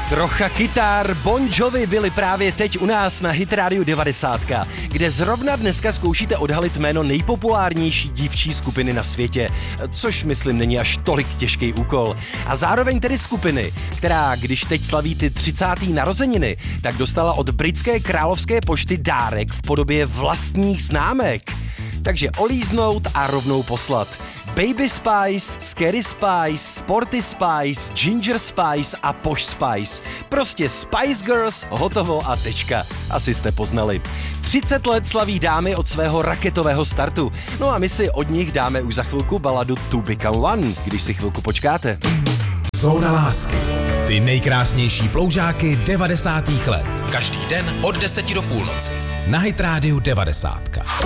Trocha kytar Bon Jovi byli právě teď u nás na Hit Radio 90, kde zrovna dneska zkoušíte odhalit jméno nejpopulárnější dívčí skupiny na světě, což myslím není až tolik těžký úkol. A zároveň tedy skupiny, která, když teď slaví ty 30. narozeniny, tak dostala od britské královské pošty dárek v podobě vlastních známek. Takže olíznout a rovnou poslat. Baby Spice, Scary Spice, Sporty Spice, Ginger Spice a Posh Spice. Prostě Spice Girls, hotovo a tečka. Asi jste poznali. 30 let slaví dámy od svého raketového startu. No a my si od nich dáme už za chvilku baladu To Become One, když si chvilku počkáte. Zóna lásky. Ty nejkrásnější ploužáky 90. let. Každý den od 10 do půlnoci. Na Hit Radio 90.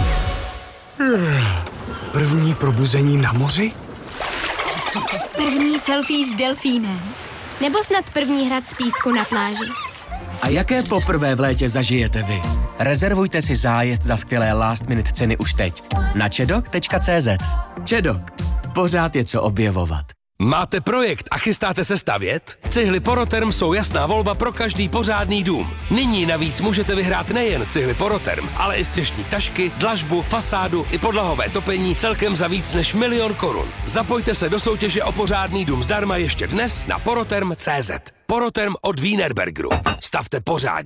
První probuzení na moři? První selfie s delfínem. Nebo snad první hrad z písku na pláži. A jaké poprvé v létě zažijete vy? Rezervujte si zájezd za skvělé last minute ceny už teď na čedok.cz. Čedok. Pořád je co objevovat. Máte projekt a chystáte se stavět? Cihly Poroterm jsou jasná volba pro každý pořádný dům. Nyní navíc můžete vyhrát nejen cihly Poroterm, ale i střešní tašky, dlažbu, fasádu i podlahové topení celkem za víc než 1 000 000 korun. Zapojte se do soutěže o pořádný dům zdarma ještě dnes na poroterm.cz. Poroterm od Wienerbergeru. Stavte pořádně.